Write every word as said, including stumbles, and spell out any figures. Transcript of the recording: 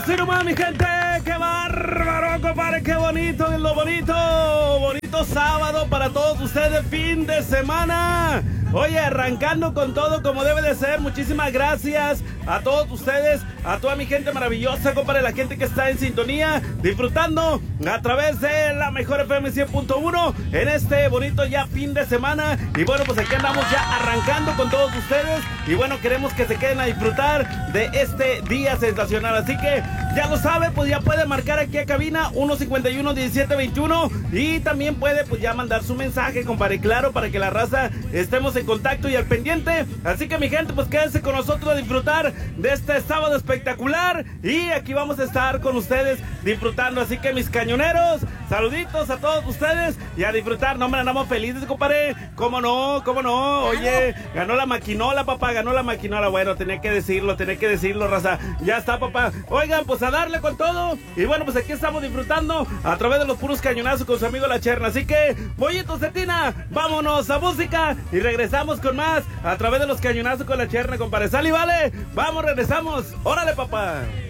Así nomás, mi gente, qué bárbaro, compadre, qué bonito, es lo bonito, bonito sábado para todos ustedes, fin de semana. Oye, arrancando con todo como debe de ser, muchísimas gracias a todos ustedes, a toda mi gente maravillosa, compadre, la gente que está en sintonía, disfrutando a través de la mejor F M cien punto uno en este bonito ya fin de semana. Y bueno, pues aquí andamos ya arrancando con todos ustedes y bueno, queremos que se queden a disfrutar de este día sensacional, así que ya lo sabe, pues ya puede marcar aquí a cabina uno cincuenta y uno, diecisiete veintiuno y también puede pues ya mandar su mensaje, compadre, claro, para que la raza estemos en contacto y al pendiente. Así que mi gente, pues quédense con nosotros a disfrutar de este sábado espectacular y aquí vamos a estar con ustedes disfrutando. Así que mis cañoneros, saluditos a todos ustedes y a disfrutar. No, hombre, andamos felices, compadre. ¿Cómo no? ¿Cómo no? Oye, ganó la maquinola, papá, ganó la maquinola. Bueno, tenía que decirlo, tenía que decirlo, raza. Ya está, papá. Oigan, pues a darle con todo. Y bueno, pues aquí estamos disfrutando a través de los puros cañonazos con su amigo La Cherna. Así que, Bollito Cetina, vámonos a música y regresamos con más a través de los cañonazos con La Cherna, compadre. Sal y vale, vamos, regresamos. Órale, papá.